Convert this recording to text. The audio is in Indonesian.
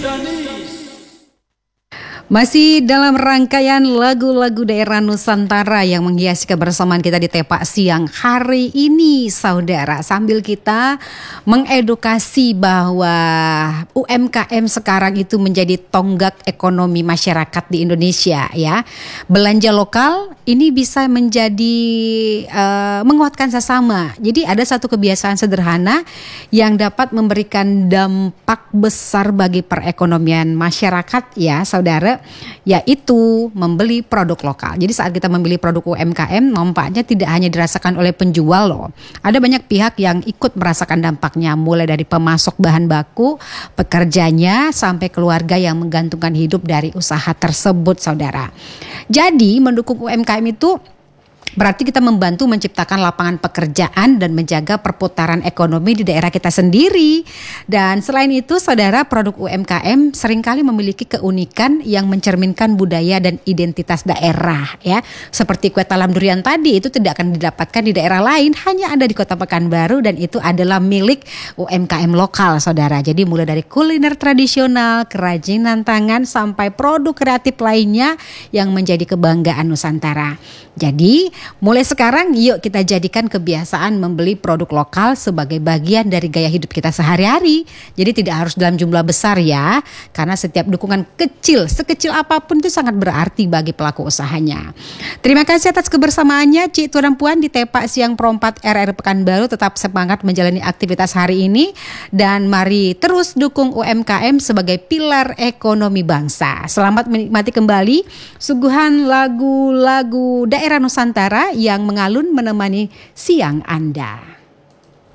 Masih dalam rangkaian lagu-lagu daerah Nusantara yang menghiasi kebersamaan kita di Tepak Siang hari ini, saudara. Sambil kita mengedukasi bahwa UMKM sekarang itu menjadi tonggak ekonomi masyarakat di Indonesia, ya. Belanja lokal ini bisa menjadi menguatkan sesama. Jadi ada satu kebiasaan sederhana yang dapat memberikan dampak besar bagi perekonomian masyarakat, ya, saudara. Yaitu membeli produk lokal. Jadi saat kita membeli produk UMKM, manfaatnya tidak hanya dirasakan oleh penjual loh. Ada banyak pihak yang ikut merasakan dampaknya, mulai dari pemasok bahan baku, pekerjanya, sampai keluarga yang menggantungkan hidup dari usaha tersebut, saudara. Jadi mendukung UMKM itu berarti kita membantu menciptakan lapangan pekerjaan dan menjaga perputaran ekonomi di daerah kita sendiri. Dan selain itu, saudara, produk UMKM seringkali memiliki keunikan yang mencerminkan budaya dan identitas daerah, ya. Seperti kue talam durian tadi, itu tidak akan didapatkan di daerah lain, hanya ada di Kota Pekanbaru dan itu adalah milik UMKM lokal, saudara. Jadi mulai dari kuliner tradisional, kerajinan tangan, sampai produk kreatif lainnya yang menjadi kebanggaan Nusantara. Jadi mulai sekarang yuk kita jadikan kebiasaan membeli produk lokal sebagai bagian dari gaya hidup kita sehari-hari. Jadi tidak harus dalam jumlah besar, ya, karena setiap dukungan kecil, sekecil apapun itu sangat berarti bagi pelaku usahanya. Terima kasih atas kebersamaannya Cik Tuan Puan di Tepak Siang Pro 4 RR Pekanbaru. Tetap semangat menjalani aktivitas hari ini dan mari terus dukung UMKM sebagai pilar ekonomi bangsa. Selamat menikmati kembali suguhan lagu-lagu daerah Nusantara yang mengalun menemani siang Anda.